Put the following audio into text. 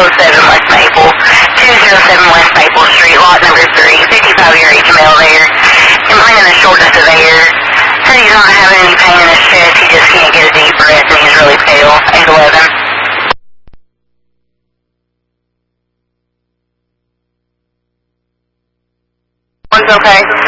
West Maple, 207 West Maple Street, lot number 3, 55-year age male there, complaining of shortness of air. Said he's not having any pain in his chest, he just can't get a deep breath and he's really pale. 811. One's okay.